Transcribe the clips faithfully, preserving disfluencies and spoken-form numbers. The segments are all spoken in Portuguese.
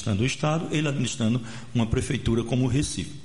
administrando o Estado, ele administrando uma prefeitura como o Recife.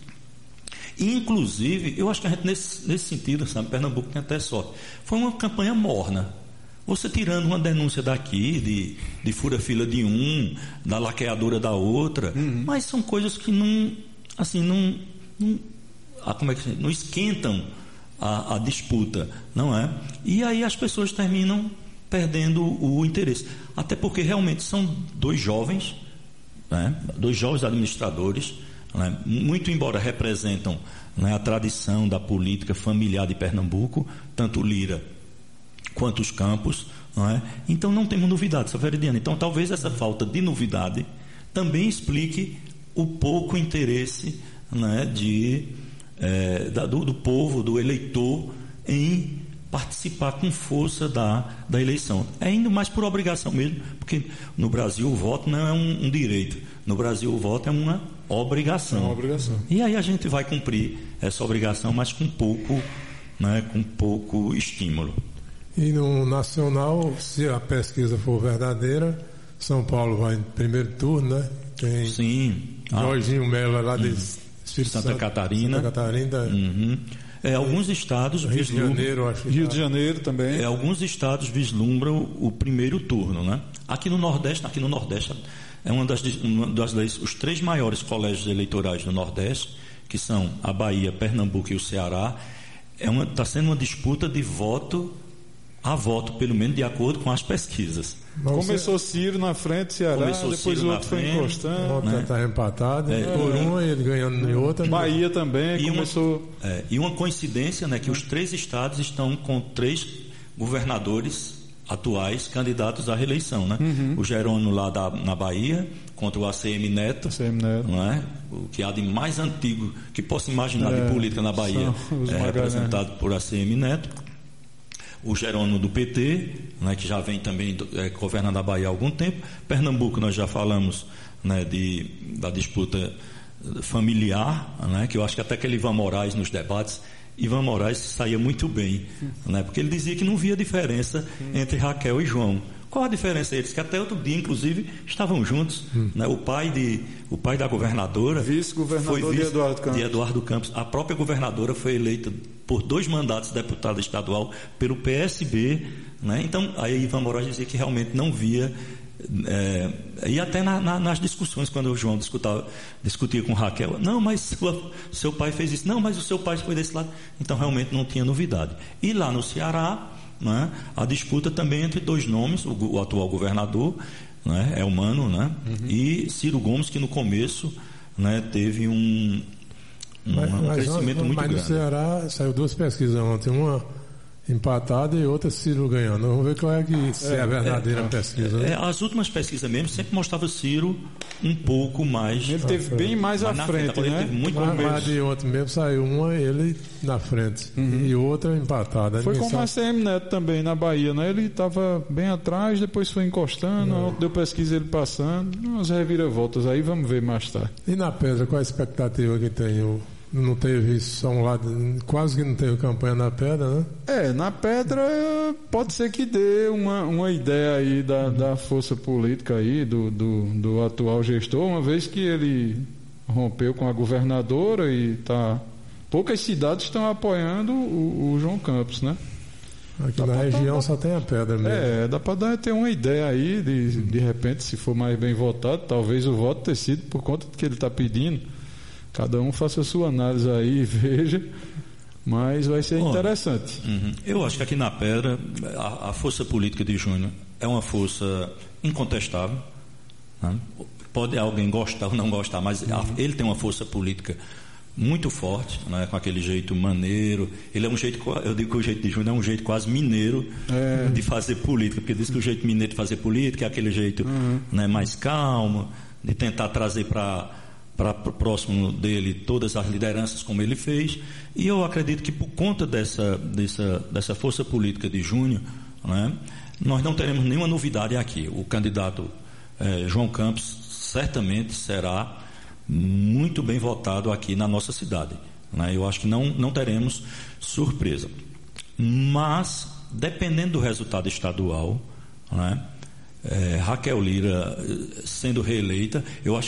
E, inclusive, eu acho que a gente, nesse, nesse sentido, sabe, Pernambuco tem até sorte. Foi uma campanha morna. Você tirando uma denúncia daqui, de, de fura-fila de um, da laqueadora da outra, uhum. mas são coisas que não, assim, não, não, ah, como é que, não esquentam a, a disputa, não é? E aí as pessoas terminam perdendo o, o interesse. Até porque realmente são dois jovens, né? dois jovens administradores, né? Muito embora representam, né, a tradição da política familiar de Pernambuco, tanto Lira quanto os Campos, não é? Então não temos novidade, Severidiana. Então talvez essa falta de novidade também explique o pouco interesse, né, de, é, da, do, do povo, do eleitor, em participar com força da, da eleição. É indo mais por obrigação mesmo, porque no Brasil o voto não é um, um direito, no Brasil o voto é uma obrigação. É uma obrigação. E aí a gente vai cumprir essa obrigação, mas com pouco, né, com pouco estímulo. E no nacional, se a pesquisa for verdadeira, São Paulo vai em primeiro turno, né? Tem Sim. Jorginho ah, Mello lá de Santa Santo, Catarina. Santa Catarina. Uhum. É, alguns estados Rio de Janeiro, acho que Rio de Janeiro também. É, alguns estados vislumbram o primeiro turno, né? Aqui no Nordeste, aqui no Nordeste é uma das, uma das os três maiores colégios eleitorais do Nordeste, que são a Bahia, Pernambuco e o Ceará. É uma, está sendo uma disputa de voto a voto, pelo menos de acordo com as pesquisas. Mas começou você... Ciro na frente, Ceará, Começou depois Ciro o outro foi frente, encostando. Né? Está empatado, é, por é. uma ele ganhando em outra. Bahia também e começou... Uma, é, e uma coincidência, né, que os três estados estão com três governadores atuais candidatos à reeleição, né? Uhum. O Jerônimo lá da, na Bahia, contra o A C M Neto, A C M Neto. Não é? O que há de mais antigo que possa imaginar é, de política na Bahia, é representado por A C M Neto. O Jerônimo do P T, né, que já vem também é, governando a Bahia há algum tempo. Pernambuco, nós já falamos, né, de, da disputa familiar, né, que eu acho que até aquele Ivan Moraes nos debates, Ivan Moraes saía muito bem, né, porque ele dizia que não via diferença entre Raquel e João. Qual a diferença? Eles que até outro dia, inclusive, estavam juntos. Hum. Né? O, pai de, o pai da governadora vice-governador foi vice de Eduardo Campos. de Eduardo Campos. A própria governadora foi eleita por dois mandatos deputada estadual pelo P S B. Né? Então, aí Ivan Moraes dizia que realmente não via. É, e até na, na, nas discussões, quando o João discutava, discutia com Raquel, não, mas sua, seu pai fez isso, não, mas o seu pai foi desse lado. Então, realmente não tinha novidade. E lá no Ceará, né, a disputa também entre dois nomes, o, o atual governador, né, Elmano, né, uhum. e Ciro Gomes, que no começo, né, teve um, um, mas, um crescimento mas, muito mas grande. Mas no Ceará saiu duas pesquisas ontem, uma empatada e outra Ciro ganhando. Vamos ver qual é que se é, é a verdadeira é, pesquisa. É, né? é, as últimas pesquisas mesmo sempre mostrava Ciro um pouco mais. Ele teve bem mais à frente, frente né? Muito mas, mas de ontem mesmo saiu uma ele na frente uhum. e outra empatada. Foi com o A C M Neto também na Bahia, né? Ele estava bem atrás, depois foi encostando, não. Deu pesquisa ele passando, umas reviravoltas aí, vamos ver mais tarde. E na Pedra, qual a expectativa que tem o não teve só um lado, quase que não teve campanha na Pedra, né? É, na Pedra pode ser que dê uma, uma ideia aí da, uhum. da força política aí, do, do, do atual gestor, uma vez que ele rompeu com a governadora e tá, poucas cidades estão apoiando o, o João Campos, né? Aqui dá na região dar, só tem a Pedra mesmo. É, dá para dar ter uma ideia aí, de, de repente, se for mais bem votado, talvez o voto tenha sido por conta do que ele está pedindo. Cada um faça a sua análise aí e veja, mas vai ser Bom, interessante. Uhum. Eu acho que aqui na Pedra, a, a força política de Júnior é uma força incontestável. Né? Pode alguém gostar ou não gostar, mas uhum. a, ele tem uma força política muito forte, né? Com aquele jeito maneiro. Ele é um jeito, eu digo que o jeito de Júnior é um jeito quase mineiro é. de fazer política, porque diz que o jeito mineiro de fazer política é aquele jeito uhum. né, mais calmo, de tentar trazer para para próximo dele todas as lideranças como ele fez, e eu acredito que por conta dessa, dessa, dessa força política de Júnior, né, nós não teremos nenhuma novidade aqui. O candidato eh, João Campos certamente será muito bem votado aqui na nossa cidade, né? Eu acho que não, não teremos surpresa, mas dependendo do resultado estadual, né, eh, Raquel Lira sendo reeleita, eu acho